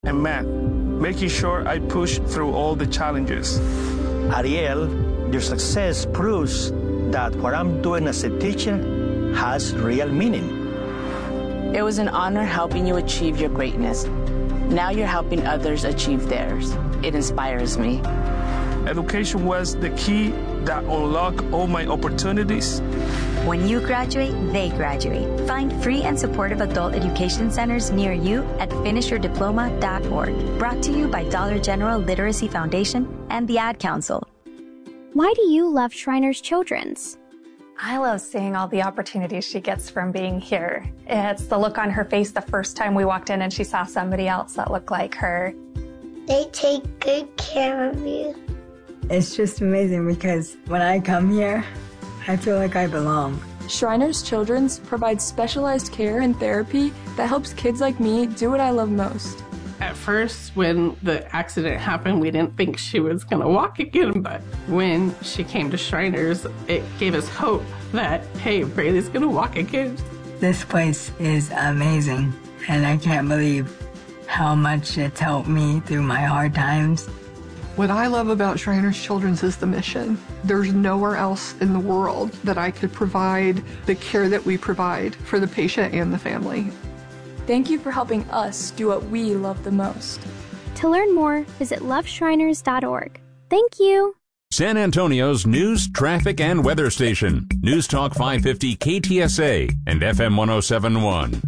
and math, making sure I push through all the challenges. Ariel, your success proves that what I'm doing as a teacher has real meaning. It was an honor helping you achieve your greatness. Now you're helping others achieve theirs. It inspires me. Education was the key that unlocked all my opportunities. When you graduate, they graduate. Find free and supportive adult education centers near you at finishyourdiploma.org. Brought to you by Dollar General Literacy Foundation and the Ad Council. Why do you love Shriners Children's? I love seeing all the opportunities she gets from being here. It's the look on her face the first time we walked in and she saw somebody else that looked like her. They take good care of you. It's just amazing because when I come here, I feel like I belong. Shriners Children's provides specialized care and therapy that helps kids like me do what I love most. At first, when the accident happened, we didn't think she was going to walk again, but when she came to Shriners, it gave us hope that, hey, Braylee's going to walk again. This place is amazing, and I can't believe how much it's helped me through my hard times. What I love about Shriners Children's is the mission. There's nowhere else in the world that I could provide the care that we provide for the patient and the family. Thank you for helping us do what we love the most. To learn more, visit loveshriners.org. Thank you. San Antonio's news, traffic, and weather station. News Talk 550 KTSA and FM 1071.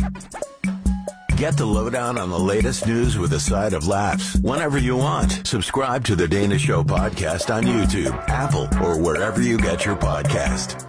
Get the lowdown on the latest news with a side of laughs whenever you want. Subscribe to the Dana Show podcast on YouTube, Apple, or wherever you get your podcast.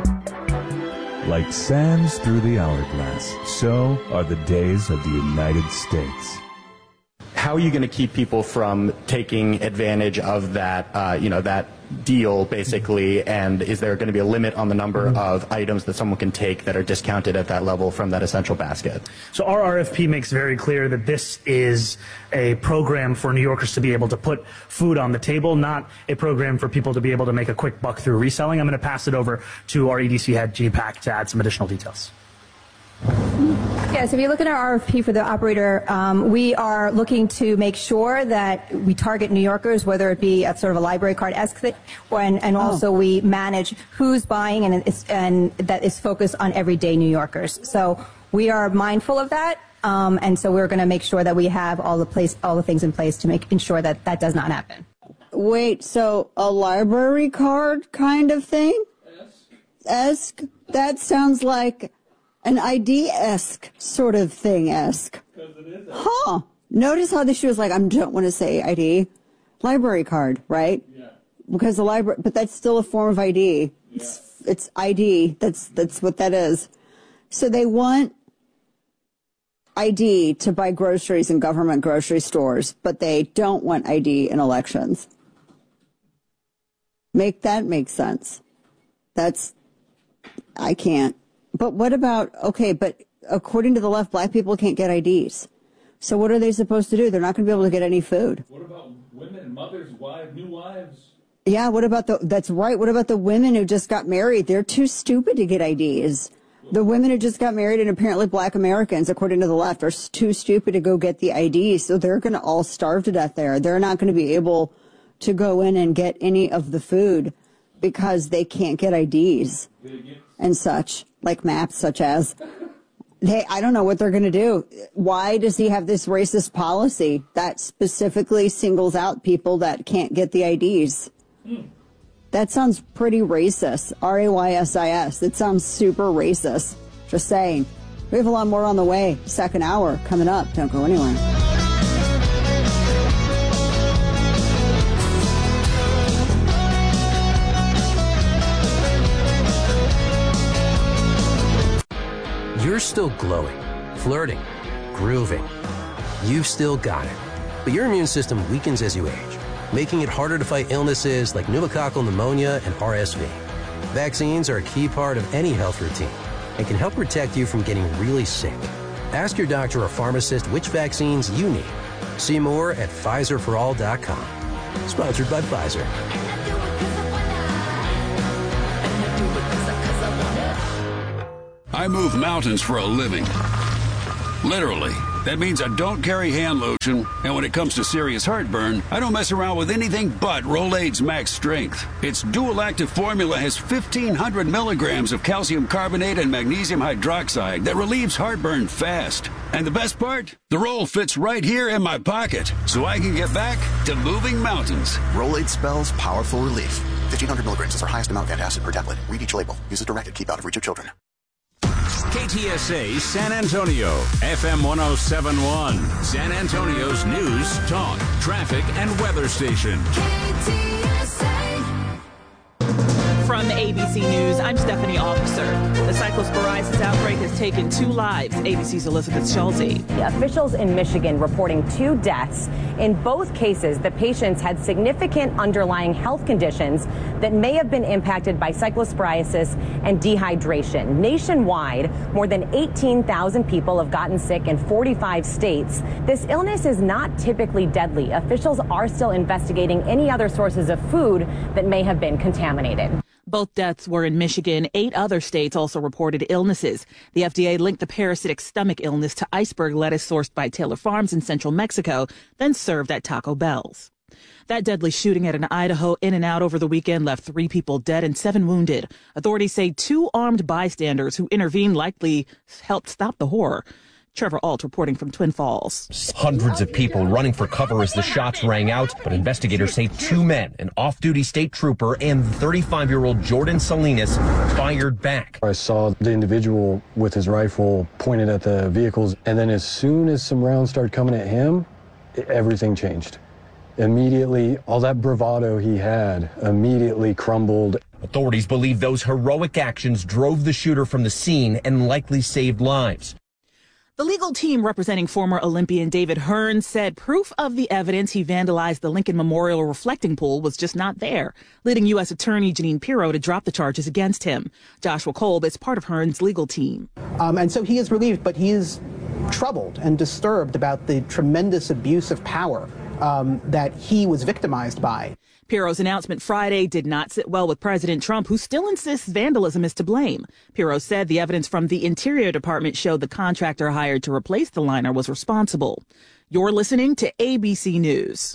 Like sands through the hourglass, so are the days of the United States. How are you going to keep people from taking advantage of that, that deal, basically? And is there going to be a limit on the number of items that someone can take that are discounted at that level from that essential basket? So our RFP makes very clear that this is a program for New Yorkers to be able to put food on the table, not a program for people to be able to make a quick buck through reselling. I'm going to pass it over to our EDC head, G Pack, to add some additional details. Yes, if you look at our RFP for the operator, we are looking to make sure that we target New Yorkers, whether it be at sort of a library card-esque thing, and also we manage who's buying and that is focused on everyday New Yorkers. So we are mindful of that, and so we're going to make sure that we have all the things in place to ensure that that does not happen. Wait, so a library card kind of thing? Esque? That sounds like an ID-esque sort of thing-esque. Huh. Notice how she was like, I don't want to say ID. Library card, right? Yeah. Because the library, but that's still a form of ID. Yeah. It's ID. That's what that is. So they want ID to buy groceries in government grocery stores, but they don't want ID in elections. Make that make sense. I can't. But what about, but according to the left, black people can't get IDs. So what are they supposed to do? They're not going to be able to get any food. What about women, mothers, wives, new wives? Yeah, that's right. What about the women who just got married? They're too stupid to get IDs. The women who just got married and apparently black Americans, according to the left, are too stupid to go get the IDs. So they're going to all starve to death there. They're not going to be able to go in and get any of the food because they can't get IDs and such, like maps such as. I don't know what they're going to do. Why does he have this racist policy that specifically singles out people that can't get the IDs? That sounds pretty racist. RAYSIS. It sounds super racist. Just saying. We have a lot more on the way. Second hour coming up. Don't go anywhere. You're still glowing, flirting, grooving. You've still got it. But your immune system weakens as you age, making it harder to fight illnesses like pneumococcal pneumonia and RSV. Vaccines are a key part of any health routine and can help protect you from getting really sick. Ask your doctor or pharmacist which vaccines you need. See more at PfizerForAll.com. Sponsored by Pfizer. I move mountains for a living. Literally. That means I don't carry hand lotion, and when it comes to serious heartburn, I don't mess around with anything but Rolaids Max Strength. Its dual-active formula has 1,500 milligrams of calcium carbonate and magnesium hydroxide that relieves heartburn fast. And the best part? The roll fits right here in my pocket, so I can get back to moving mountains. Rolaids spells powerful relief. 1,500 milligrams is our highest amount of antacid per tablet. Read each label. Use as directed. Keep out of reach of children. KTSA San Antonio, FM 107.1, San Antonio's news, talk, traffic, and weather station. From ABC News, I'm Stephanie Officer. The cyclosporiasis outbreak has taken 2 lives. ABC's Elizabeth Schulze. Officials in Michigan reporting 2 deaths. In both cases, the patients had significant underlying health conditions that may have been impacted by cyclosporiasis and dehydration. Nationwide, more than 18,000 people have gotten sick in 45 states. This illness is not typically deadly. Officials are still investigating any other sources of food that may have been contaminated. Both deaths were in Michigan. 8 other states also reported illnesses. The FDA linked the parasitic stomach illness to iceberg lettuce sourced by Taylor Farms in central Mexico, then served at Taco Bell's. That deadly shooting at an Idaho In-N-Out over the weekend left 3 people dead and 7 wounded. Authorities say 2 armed bystanders who intervened likely helped stop the horror. Trevor Alt reporting from Twin Falls. Hundreds of people running for cover as the shots rang out, but investigators say 2 men, an off-duty state trooper and 35-year-old Jordan Salinas, fired back. I saw the individual with his rifle pointed at the vehicles, and then as soon as some rounds started coming at him, everything changed. Immediately, all that bravado he had immediately crumbled. Authorities believe those heroic actions drove the shooter from the scene and likely saved lives. The legal team representing former Olympian David Hearn said proof of the evidence he vandalized the Lincoln Memorial reflecting pool was just not there, leading U.S. Attorney Jeanine Pirro to drop the charges against him. Joshua Kolb is part of Hearn's legal team. And so he is relieved, but he is troubled and disturbed about the tremendous abuse of power that he was victimized by. Pirro's announcement Friday did not sit well with President Trump, who still insists vandalism is to blame. Pirro said the evidence from the Interior Department showed the contractor hired to replace the liner was responsible. You're listening to ABC News.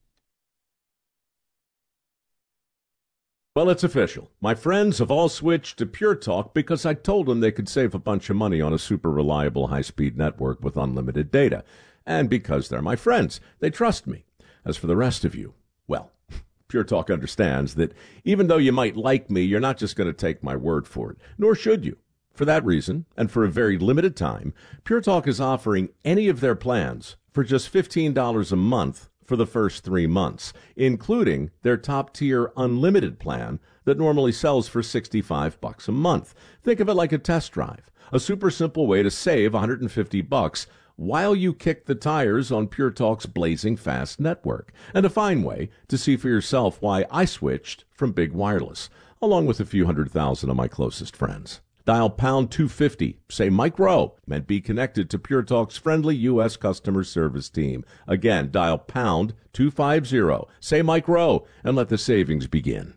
Well, it's official. My friends have all switched to Pure Talk because I told them they could save a bunch of money on a super reliable high-speed network with unlimited data. And because they're my friends, they trust me. As for the rest of you, well, Pure Talk understands that even though you might like me, you're not just going to take my word for it, nor should you. For that reason, and for a very limited time, Pure Talk is offering any of their plans for just $15 a month for the first 3 months, including their top-tier unlimited plan that normally sells for $65 a month. Think of it like a test drive, a super simple way to save $150 while you kick the tires on Pure Talk's blazing fast network, and a fine way to see for yourself why I switched from Big Wireless, along with a few 100,000 of my closest friends. Dial pound 250, say Mike Rowe, and be connected to Pure Talk's friendly U.S. customer service team. Again, dial pound 250, say Mike Rowe, and let the savings begin.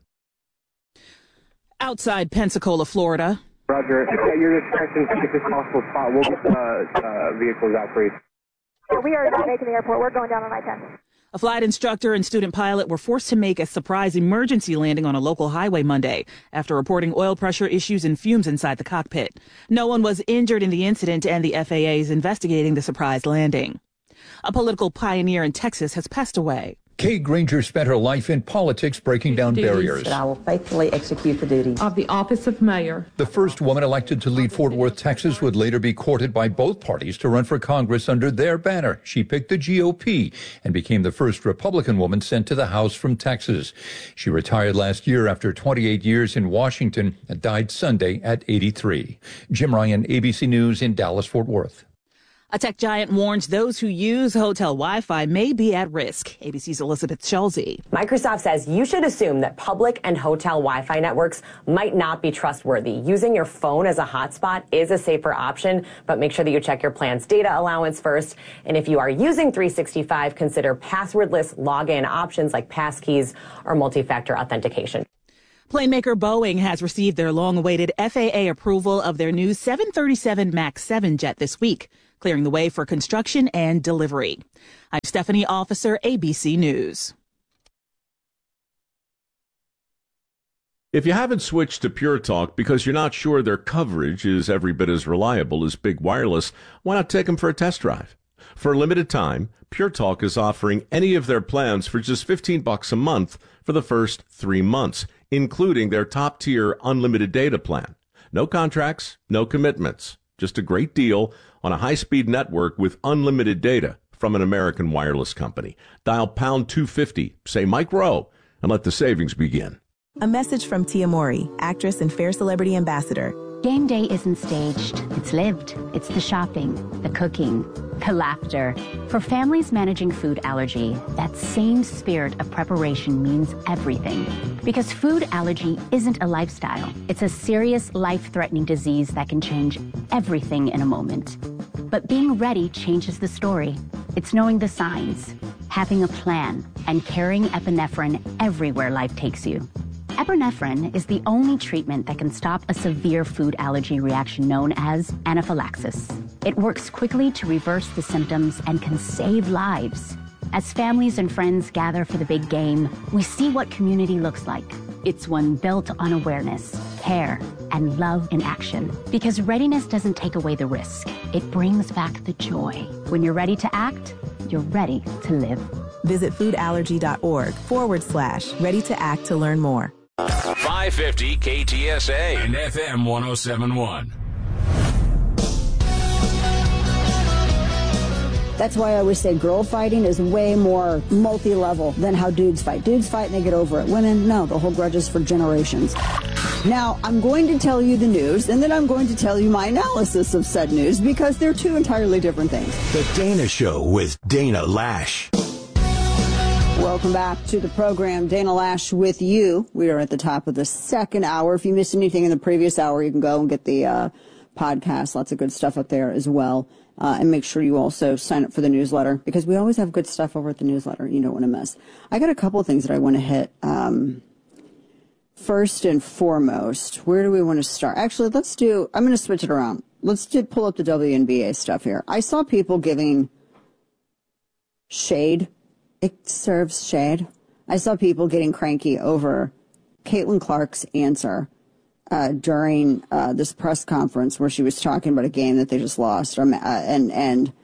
Outside Pensacola, Florida. Roger. You're dispatching to the quickest possible spot. We'll get vehicles out for you. We are not making the airport. We're going down on I-10. A flight instructor and student pilot were forced to make a surprise emergency landing on a local highway Monday after reporting oil pressure issues and fumes inside the cockpit. No one was injured in the incident, and the FAA is investigating the surprise landing. A political pioneer in Texas has passed away. Kay Granger spent her life in politics breaking down barriers. That I will faithfully execute the duties of the office of mayor. The first woman elected to lead Fort Worth, Texas, would later be courted by both parties to run for Congress under their banner. She picked the GOP and became the first Republican woman sent to the House from Texas. She retired last year after 28 years in Washington and died Sunday at 83. Jim Ryan, ABC News in Dallas, Fort Worth. A tech giant warns those who use hotel Wi-Fi may be at risk. ABC's Elizabeth Schulze. Microsoft says you should assume that public and hotel Wi-Fi networks might not be trustworthy. Using your phone as a hotspot is a safer option, but make sure that you check your plan's data allowance first. And if you are using 365, consider passwordless login options like passkeys or multi-factor authentication. Planemaker Boeing has received their long-awaited FAA approval of their new 737 MAX 7 jet this week, clearing the way for construction and delivery. I'm Stephanie Officer, ABC News. If you haven't switched to Pure Talk because you're not sure their coverage is every bit as reliable as Big Wireless, why not take them for a test drive? For a limited time, Pure Talk is offering any of their plans for just $15 a month for the first 3 months, including their top-tier unlimited data plan. No contracts, no commitments, just a great deal on a high-speed network with unlimited data from an American wireless company. Dial pound 250, say Mike Rowe, and let the savings begin. A message from Tia Mowry, actress and Fair Celebrity Ambassador. Game day isn't staged. It's lived. It's the shopping, the cooking, the laughter. For families managing food allergy, that same spirit of preparation means everything. Because food allergy isn't a lifestyle. It's a serious, life-threatening disease that can change everything in a moment. But being ready changes the story. It's knowing the signs, having a plan, and carrying epinephrine everywhere life takes you. Epinephrine is the only treatment that can stop a severe food allergy reaction known as anaphylaxis. It works quickly to reverse the symptoms and can save lives. As families and friends gather for the big game, we see what community looks like. It's one built on awareness, care, and love in action. Because readiness doesn't take away the risk. It brings back the joy. When you're ready to act, you're ready to live. Visit foodallergy.org/ready to act to learn more. 550 KTSA and FM 1071. That's why I always say girl fighting is way more multi-level than how dudes fight. Dudes fight and they get over it. Women, no, they'll hold grudges for generations. Now, I'm going to tell you the news, and then I'm going to tell you my analysis of said news, because they're two entirely different things. The Dana Show with Dana Lash. Welcome back to the program, Dana Lash with you. We are at the top of the second hour. If you missed anything in the previous hour, you can go and get the podcast. Lots of good stuff up there as well. And make sure you also sign up for the newsletter, because we always have good stuff over at the newsletter. You don't want to miss. I got a couple of things that I want to hit. First and foremost, where do we want to start? Actually, I'm going to switch it around. Let's pull up the WNBA stuff here. I saw people giving shade. It serves shade. I saw people getting cranky over Caitlin Clark's answer during this press conference where she was talking about a game that they just lost. I'll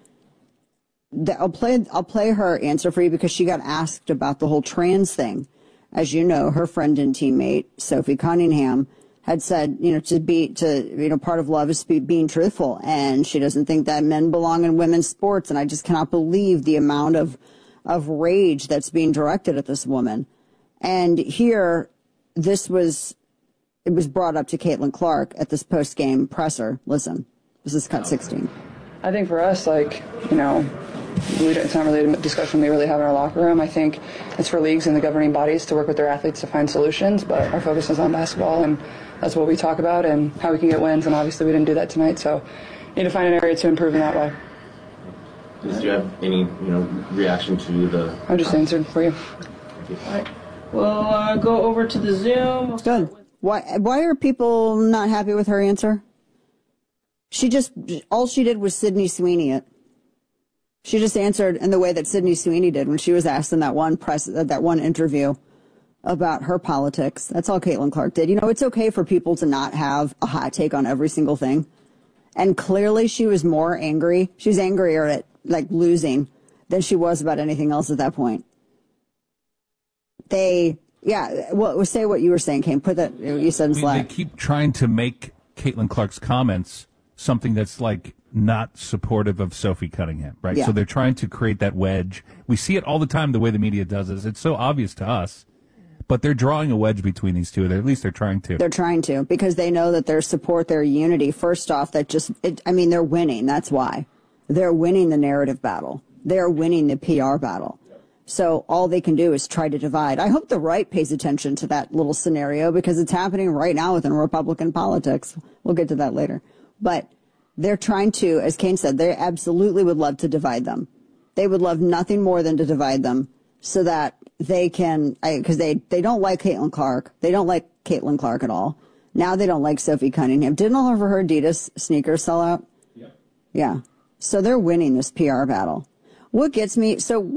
play her answer for you, because she got asked about the whole trans thing. As you know, her friend and teammate Sophie Cunningham had said, part of love is being truthful, and she doesn't think that men belong in women's sports. And I just cannot believe the amount of rage that's being directed at this woman. And here, it was brought up to Caitlin Clark at this post-game presser. Listen, this is cut 16. I think for us, it's not really a discussion we really have in our locker room. I think it's for leagues and the governing bodies to work with their athletes to find solutions, but our focus is on basketball, and that's what we talk about and how we can get wins, and obviously we didn't do that tonight, so we need to find an area to improve in that way. Do you have any, reaction to the... I just answered for you. Thank you. All right. We'll go over to the Zoom. Good. Why are people not happy with her answer? All she did was Sydney Sweeney it. She just answered in the way that Sydney Sweeney did when she was asked in that one interview about her politics. That's all Caitlin Clark did. It's okay for people to not have a hot take on every single thing. And clearly she was more angry. She was angrier at losing than she was about anything else at that point. Say what you were saying, Kane. Put that, you said in Slack. They keep trying to make Caitlin Clark's comments something that's not supportive of Sophie Cunningham, right? Yeah. So they're trying to create that wedge. We see it all the time, the way the media does this. It's so obvious to us, but they're drawing a wedge between these two. At least they're trying to. They're trying to, because they know that their support, their unity, first off, they're winning. That's why. They're winning the narrative battle. They're winning the PR battle. So all they can do is try to divide. I hope the right pays attention to that little scenario, because it's happening right now within Republican politics. We'll get to that later. But they're trying to, as Kane said, they absolutely would love to divide them. They would love nothing more than to divide them so that they can, because they don't like Caitlin Clark. They don't like Caitlin Clark at all. Now they don't like Sophie Cunningham. Didn't all of her Adidas sneakers sell out? Yep. Yeah. So they're winning this PR battle. What gets me, so